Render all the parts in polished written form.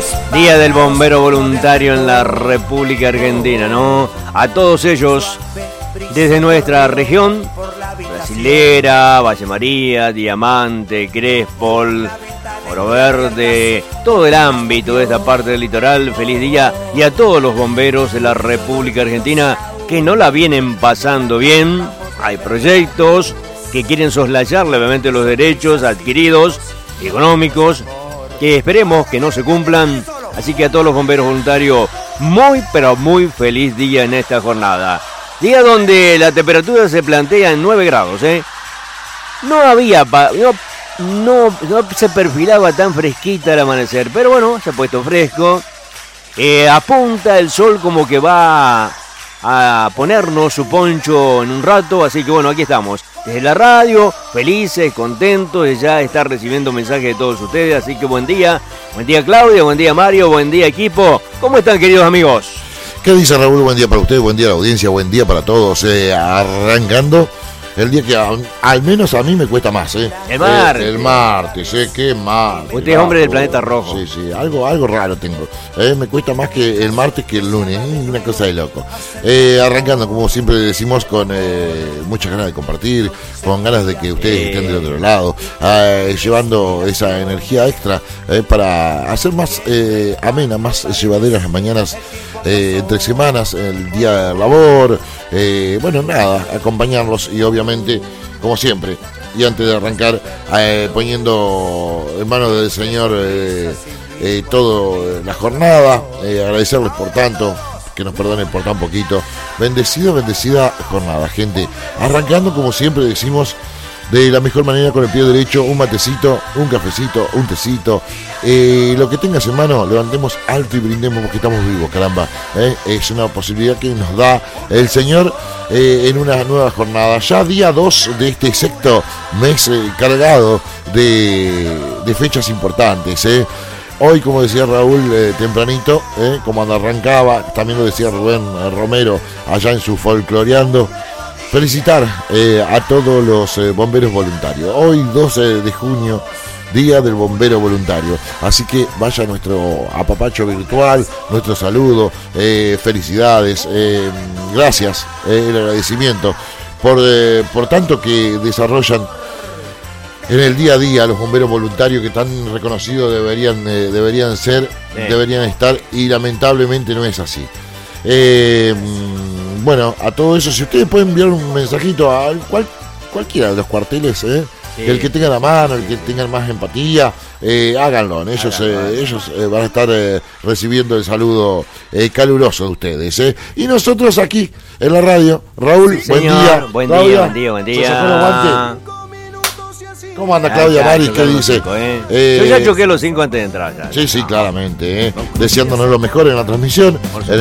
Día del Bombero Voluntario en la República Argentina, ¿no? A todos ellos, desde nuestra región, Brasilera, Valle María, Diamante, Crespol, Oro Verde, todo el ámbito de esta parte del litoral, feliz día. Y a todos los bomberos de la República Argentina que no la vienen pasando bien. Hay proyectos que quieren soslayarle obviamente los derechos adquiridos, económicos, que esperemos que no se cumplan. Así que a todos los bomberos voluntarios, muy pero muy feliz día en esta jornada. Día donde la temperatura se plantea en 9 grados, ¿eh? No había, no se perfilaba tan fresquita al amanecer, pero bueno, se ha puesto fresco. Apunta el sol como que va a ponernos su poncho en un rato, así que bueno, aquí estamos. Desde la radio, felices, contentos de ya estar recibiendo mensajes de todos ustedes, así que buen día Claudia, buen día Mario, buen día equipo. ¿Cómo están, queridos amigos? ¿Qué dice Raúl? Buen día para usted, buen día a la audiencia, buen día para todos. Arrancando el día que al menos a mí me cuesta más, ¿eh? El martes. El martes, qué martes. Usted es hombre del planeta rojo. Sí, algo raro tengo. Me cuesta más que el martes que el lunes, una cosa de loco. Arrancando, como siempre decimos, con muchas ganas de compartir, con ganas de que ustedes estén del otro lado, llevando esa energía extra para hacer más amena, más llevaderas las mañanas entre semanas, el día de labor. Bueno, nada, acompañarlos y obviamente, como siempre, y antes de arrancar, poniendo en manos del Señor toda la jornada, agradecerles por tanto, que nos perdonen por tan poquito. Bendecida jornada, gente. Arrancando, como siempre decimos, de la mejor manera, con el pie derecho, un matecito, un cafecito, un tecito, lo que tengas en mano, levantemos alto y brindemos porque estamos vivos, caramba. Es una posibilidad que nos da el Señor en una nueva jornada, ya día 2 de este sexto mes cargado de fechas importantes. Hoy, como decía Raúl tempranito, como arrancaba, también lo decía Rubén Romero allá en su Folcloreando, felicitar a todos los bomberos voluntarios. Hoy 12 de junio, Día del Bombero Voluntario. Así que vaya nuestro apapacho virtual, nuestro saludo, felicidades, gracias, el agradecimiento por tanto que desarrollan en el día a día los bomberos voluntarios, que tan reconocidos deberían ser, deberían estar, y lamentablemente no es así. Bueno, a todo eso, si ustedes pueden enviar un mensajito a cualquiera de los cuarteles, el que tenga la mano, el que tenga más empatía, háganlo. Ellos van a estar recibiendo el saludo caluroso de ustedes. Y nosotros aquí en la radio, Raúl, señor, buen día. ¿Cómo anda Claudia Mari? ¿Qué dice? Yo ya choqué los 5 antes de entrar. Ya. Sí, claramente. Deseándonos lo mejor en la transmisión,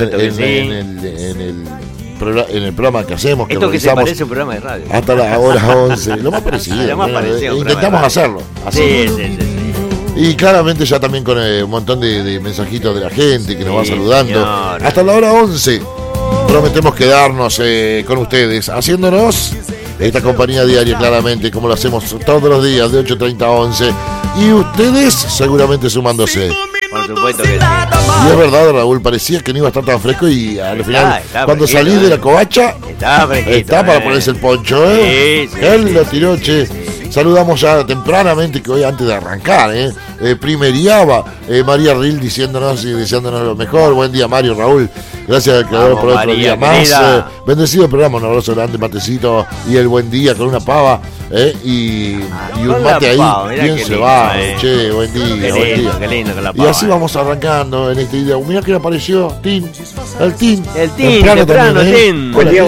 en el programa que hacemos. Esto que se parece a un programa de radio. Hasta la hora 11. Lo más parecido. Intentamos hacerlo. Sí. Y claramente ya también con un montón de mensajitos de la gente que nos va saludando. Señor. Hasta la hora 11. Prometemos quedarnos con ustedes, haciéndonos esta compañía diaria, claramente, como lo hacemos todos los días, de 8:30 a 11. Y ustedes seguramente sumándose. Por supuesto que sí. Y es verdad, Raúl, parecía que no iba a estar tan fresco, y al final, cuando salí de la covacha, está para ponerse el poncho, Sí. Él lo tiró, che. Saludamos ya tempranamente, que hoy antes de arrancar, primeriaba María Ril diciéndonos y deseándonos lo mejor. Buen día, Mario, Raúl. Gracias al creador por otro día más. Bendecido programa, un abrazo grande, matecito y el buen día con una pava y un mate ahí, bien cebado. Che, buen día, buen día. Qué lindo con la pava. Y así vamos arrancando en este día. Mirá que apareció Tin, el Tin. Temprano, Tin. Buen día.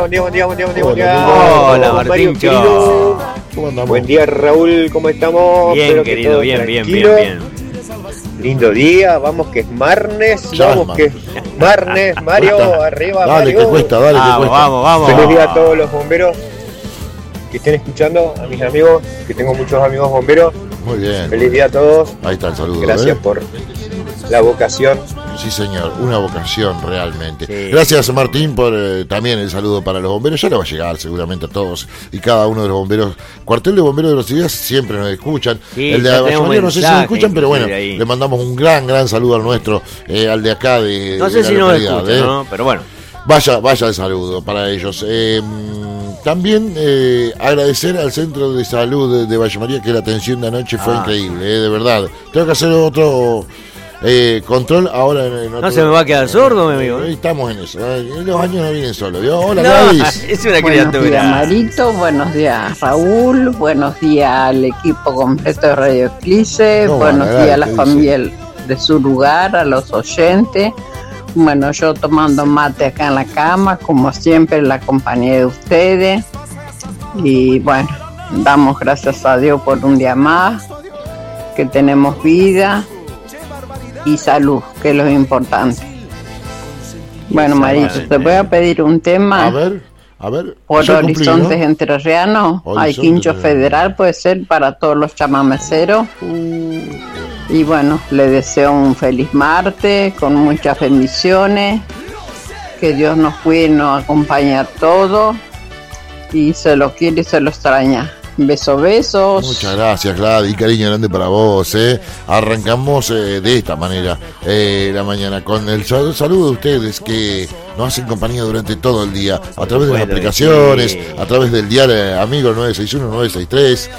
Hola, Martíncho. ¿Cómo andamos? Buen día, Raúl, ¿cómo estamos? Bien, espero querido, que bien. Lindo día, vamos que es martes, Ya vamos que es martes, Mario, arriba, Dale, Mario. que cuesta, dale, que cuesta. Vamos. Feliz día a todos los bomberos que estén escuchando, a mis amigos, que tengo muchos amigos bomberos. Muy bien. Feliz día a todos. Ahí está el saludo. Gracias por la vocación Sí, señor, una vocación realmente. Sí. Gracias, Martín, por también el saludo para los bomberos. Ya le va a llegar seguramente a todos y cada uno de los bomberos. Cuartel de Bomberos de los Ciudades siempre nos escuchan. Sí, el de ya Valladolid tenemos no sé si nos mensaje, escuchan, pero bueno, inclusive ahí. le mandamos un gran saludo al nuestro, al de acá de No sé de la si nos localidad, escuchan, ¿no? Pero bueno. Vaya el saludo para ellos. También agradecer al Centro de Salud de Valle María, que la atención de anoche fue increíble, de verdad. Tengo que hacer otro control ahora en otro... No se me va a quedar sordo, mi amigo. Estamos en eso. Los años no vienen solos. ¿Vio? Hola, No, Gladys. es una Buenos días, criatura. Marito. Buenos días, Raúl. Buenos días al equipo completo de Radio Eclipse. No, Buenos vale, días a la ¿qué familia de su lugar, a los oyentes. Bueno, yo tomando mate acá en la cama, como siempre, en la compañía de ustedes. Y bueno, damos gracias a Dios por un día más, que tenemos vida y salud, que es lo importante. Bueno, Marito, te voy a pedir un tema. A ver. Por Ya cumplí, Horizontes ¿no? Entrerrianos, hay Horizontes quincho Entrerrianos. federal, puede ser para todos los chamameceros. Y bueno, le deseo un feliz martes, con muchas bendiciones, que Dios nos cuide y nos acompañe a todos, y se lo quiere y se lo extraña. Besos. Muchas gracias, Gladys, cariño grande para vos. Arrancamos de esta manera la mañana con el saludo de ustedes que nos hacen compañía durante todo el día a través de las aplicaciones, sí. a través del diario Amigo 961-963.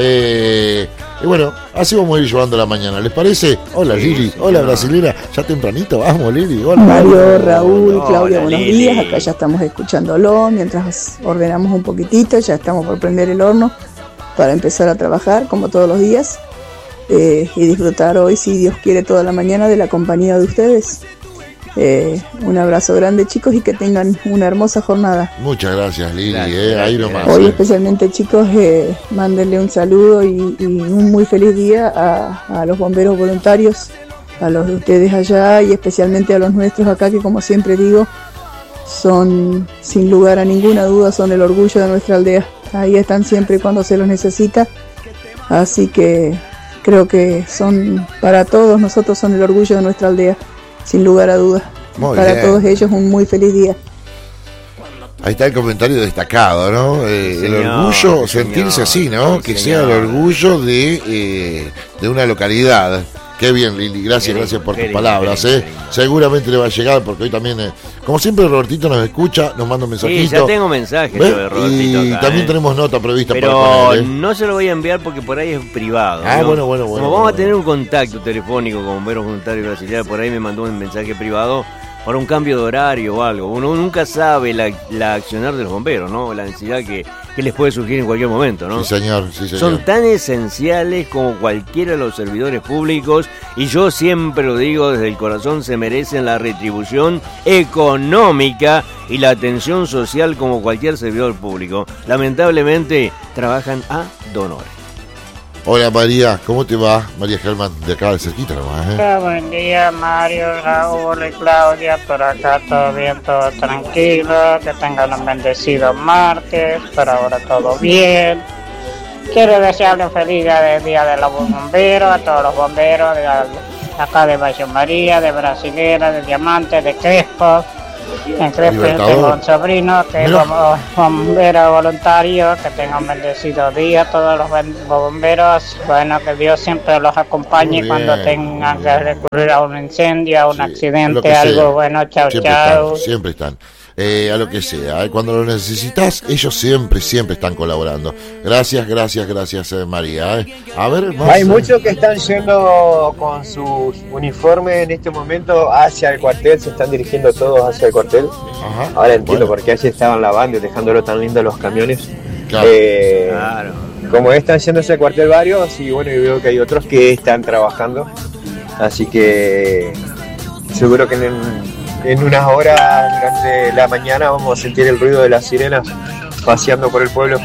Y bueno, así vamos a ir llevando la mañana, ¿les parece? Hola, Lili, hola, brasilera, ya tempranito, vamos, Lili, hola. Mario, Raúl, Hola, Claudia, buenos Lili. días. Acá ya estamos escuchándolo mientras ordenamos un poquitito. Ya estamos por prender el horno para empezar a trabajar como todos los días y disfrutar hoy, si Dios quiere, toda la mañana de la compañía de ustedes. Un abrazo grande, chicos, y que tengan una hermosa jornada. Muchas gracias, Lili, Gracias, ahí gracias. nomás. Hoy especialmente, chicos, mándenle un saludo y un muy feliz día a los bomberos voluntarios, a los de ustedes allá y especialmente a los nuestros acá, que como siempre digo, son, sin lugar a ninguna duda, son el orgullo de nuestra aldea. Ahí están siempre cuando se los necesita, así que creo que son, para todos nosotros, son el orgullo de nuestra aldea, sin lugar a dudas. Muy Para bien. todos ellos un muy feliz día. Ahí está el comentario destacado, ¿no? El señor, orgullo, sí, sentirse señor, así, ¿no? sí, Que señor. sea el orgullo de una localidad. Qué bien, Lili, gracias por tus Qué palabras, lindo, qué lindo. Seguramente le va a llegar, porque hoy también, como siempre, Robertito nos escucha, nos manda un mensajito. Sí, ya tengo mensajes ¿Ves? yo de Robertito Y acá, también tenemos nota prevista pero para él, ¿eh? no se lo voy a enviar porque por ahí es privado. Ah, ¿no? bueno. Como vamos bueno. a tener un contacto telefónico con bomberos voluntarios brasileños, por ahí me mandó un mensaje privado para un cambio de horario o algo. Uno nunca sabe la accionar de los bomberos, ¿no? La necesidad que les puede surgir en cualquier momento, ¿no? Sí, señor, sí, señor. Son tan esenciales como cualquiera de los servidores públicos, y yo siempre lo digo desde el corazón, se merecen la retribución económica y la atención social como cualquier servidor público. Lamentablemente trabajan a donores. Hola, María, ¿cómo te va? María Germán, de acá de cerquita nomás, Buen día, Mario, Raúl y Claudia. Por acá todo bien, todo tranquilo. Que tengan un bendecido martes. Por ahora todo bien. Quiero desearle un feliz día de los bomberos, a todos los bomberos de acá de Valle María, de Brasilera, de Diamante, de Crespo. En Crespo Libertador. tengo un sobrino que es Mira. bombero voluntario. Que tenga un bendecido día todos los bomberos. Bueno, que Dios siempre los acompañe Muy cuando bien, tengan muy que bien. recurrir a un incendio, a un Sí, lo accidente, que sea. algo. Bueno, chao, Siempre chao. siempre están. A lo que sea. Cuando lo necesitas, ellos siempre están colaborando. Gracias, María. A ver, más. Hay muchos que están yendo con sus uniformes en este momento hacia el cuartel, se están dirigiendo todos hacia el cuartel. Ajá. Ahora entiendo Bueno, por qué ayer estaban lavando y dejándolo tan lindo los camiones. claro. Claro. Como están yendo hacia el cuartel varios, y bueno, y veo que hay otros que están trabajando. Así que seguro que en unas horas durante la mañana vamos a sentir el ruido de las sirenas paseando por el pueblo.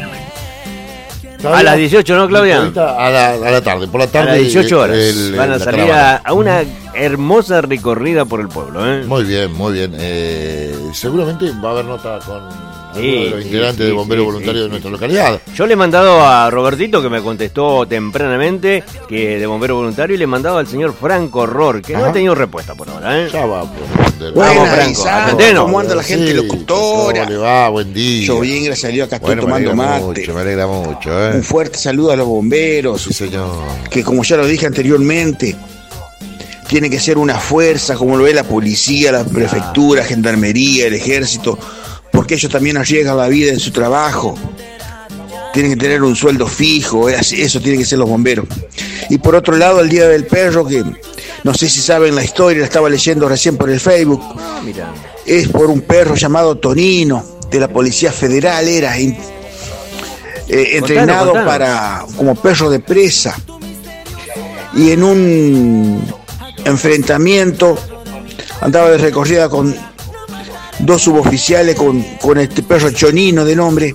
A las 18, ¿no, Claudia? Ahorita a la tarde, por la A tarde. las 18 horas van a la salir caravana. a una hermosa recorrida por el pueblo, ¿eh? Muy bien. Seguramente va a haber nota con uno de los integrantes de bomberos voluntarios de nuestra localidad. Yo le he mandado a Robertito, que me contestó tempranamente, que de bombero voluntario, y le he mandado al señor Franco Ror, que no ha tenido respuesta por ahora, Ya va, pues. Vamos, Franco, atendenos. ¿Cómo anda la gente locutora? ¿Cómo le va? Buen día. Yo bien, gracias a Dios, acá estoy Bueno, tomando mate. me alegra mucho, Un fuerte saludo a los bomberos. Sí, señor. Que como ya lo dije anteriormente, tiene que ser una fuerza, como lo es la policía, la prefectura, gendarmería, el ejército, porque ellos también arriesgan la vida en su trabajo. Tienen que tener un sueldo fijo, eso tienen que ser los bomberos. Y por otro lado, el Día del Perro, que no sé si saben la historia, la estaba leyendo recién por el Facebook. Mira. Es por un perro llamado Tonino, de la Policía Federal, era entrenado como perro de presa. Y en un enfrentamiento andaba de recorrida con dos suboficiales con este perro Chonino de nombre,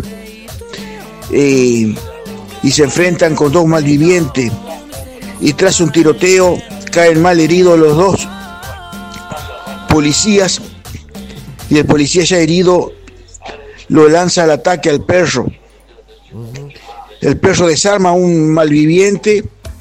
y se enfrentan con dos malvivientes, y tras un tiroteo caen mal heridos los dos policías, y el policía ya herido lo lanza al ataque al perro. El perro desarma a un malviviente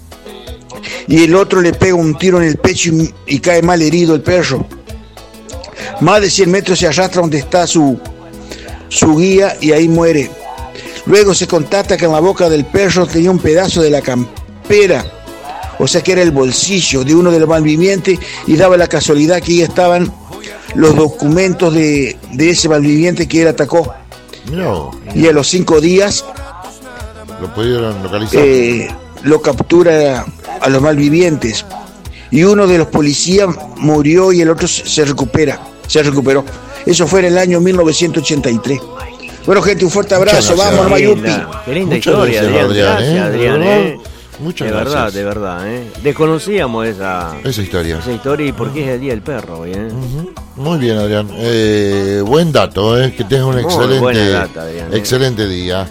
y el otro le pega un tiro en el pecho y cae mal herido el perro. Más de 100 metros se arrastra donde está su guía y ahí muere. Luego se constata que en la boca del perro tenía un pedazo de la campera, o sea que era el bolsillo de uno de los malvivientes, y daba la casualidad que ahí estaban los documentos de ese malviviente que él atacó. No. Y a los 5 días lo pudieron localizar. Lo captura a los malvivientes, y uno de los policías murió y el otro se recuperó. Eso fue en el año 1983. Bueno, gente, un fuerte abrazo. Vamos, Mayupi. Qué linda Muchas historia, gracias, Adrián. Gracias, Adrián. Muchas de gracias. verdad, de verdad. Desconocíamos esa historia. Esa historia, y por qué es el Día del Perro hoy. Muy bien, Adrián. Buen dato, que tengas un excelente día.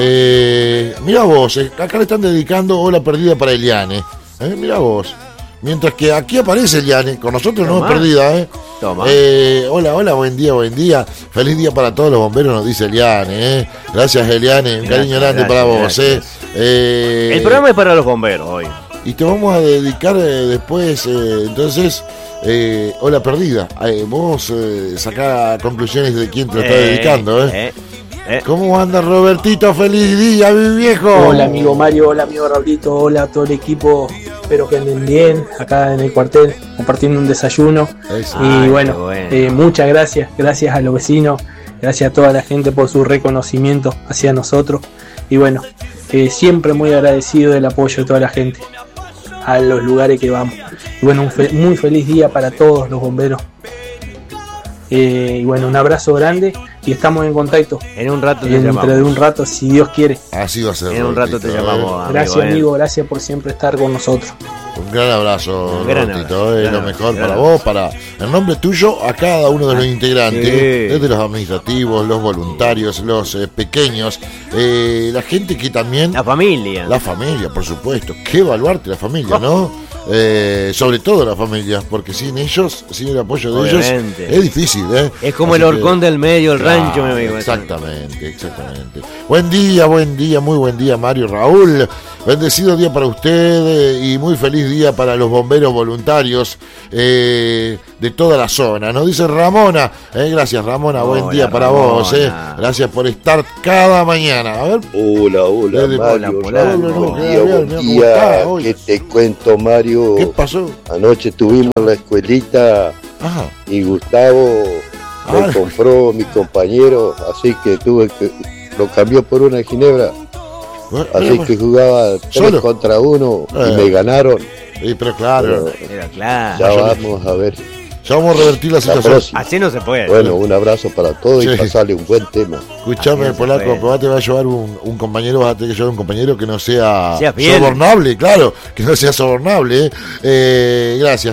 Mira vos, acá le están dedicando Hola Perdida para Eliane. Mira vos. Mientras que aquí aparece Eliane, con nosotros no es perdida. Toma. Hola, buen día. Feliz día para todos los bomberos, nos dice Eliane. Gracias, Eliane. Un cariño grande para vos. El programa es para los bomberos hoy. Y te vamos a dedicar después, entonces, Hola Perdida. Vos sacá conclusiones de quién te lo está dedicando. ¿Cómo anda, Robertito? ¡Feliz día, mi viejo! Hola, amigo Mario, hola, amigo Raulito, hola a todo el equipo. Espero que anden bien acá en el cuartel, compartiendo un desayuno. Y bueno, muchas gracias a los vecinos, gracias a toda la gente por su reconocimiento hacia nosotros. Y bueno, siempre muy agradecido del apoyo de toda la gente a los lugares que vamos. Y bueno, muy feliz día para todos los bomberos. Y bueno, un abrazo grande y estamos en contacto. En un rato te llamamos. Dentro de un rato, si Dios quiere. Así va a ser. En un rato te llamamos. Gracias, amigo, gracias por siempre estar con nosotros. Un gran abrazo, Robertito. Lo mejor para vos, en nombre tuyo, a cada uno de los integrantes, desde los administrativos, los voluntarios, los pequeños, la gente que también... La familia, por supuesto. Qué baluarte la familia, ¿no? Sobre todo la familia, porque sin ellos, sin el apoyo de ellos, es difícil. Es como el horcón del medio, el rancho, mi amigo. Exactamente. Buen día, muy buen día, Mario, Raúl. Bendecido día para usted y muy feliz día para los bomberos voluntarios de toda la zona. Nos dice Ramona. Gracias, Ramona. Buen día para vos. Gracias por estar cada mañana. A ver. Hola, Mario. Buen día. ¿Qué te cuento, Mario? ¿Qué pasó? Anoche tuvimos la escuelita. Ajá. Y Gustavo me compró mi compañero, así que lo cambió por una ginebra. Así que jugaba 3 contra 1 y me ganaron. Pero claro. Ya vamos a ver. Ya vamos a revertir la situación. Así no se puede. Bueno, un abrazo para todos y pasarle un buen tema. Escuchame, Polaco, te va a llevar un compañero, vas a tener que llevar un compañero que no sea sobornable, claro, que no sea sobornable. Gracias.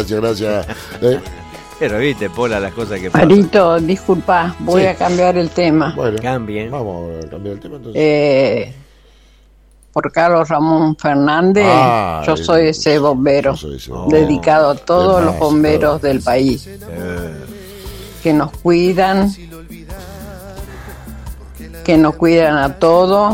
Pero viste, Pola, las cosas que pasan. Marito, disculpa, voy a cambiar el tema. Bueno, cambien. Vamos a cambiar el tema entonces. Por Carlos Ramón Fernández, yo soy ese bombero, dedicado a todos los bomberos del país, que nos cuidan que nos cuidan a todos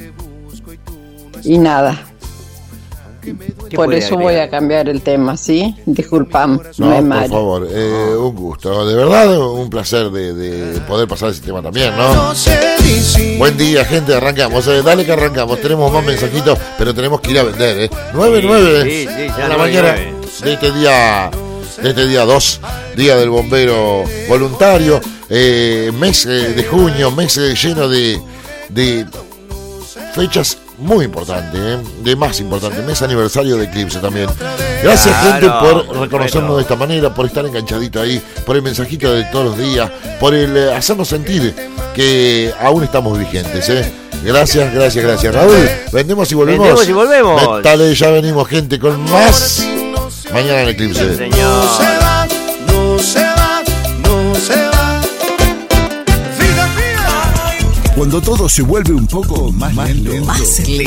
y nada. Por eso voy a cambiar el tema, ¿sí? Disculpame, no es malo. Por favor, un gusto, de verdad, un placer de poder pasar ese tema también, ¿no? Buen día, gente, arrancamos, dale que arrancamos, tenemos más mensajitos, pero tenemos que ir a vender, 9 en la mañana de este día 2, Día del Bombero Voluntario, mes de junio, mes lleno de fechas muy importante, de más importante, mes aniversario de Eclipse también. Gracias, gente, por reconocernos de esta manera, por estar enganchadito ahí, por el mensajito de todos los días, por el hacernos sentir que aún estamos vigentes, Gracias, Raúl. Vendemos y volvemos. Metale, ya venimos, gente, con más mañana en Eclipse. Señor. No se va. Cuando todo se vuelve un poco más lento, más lento.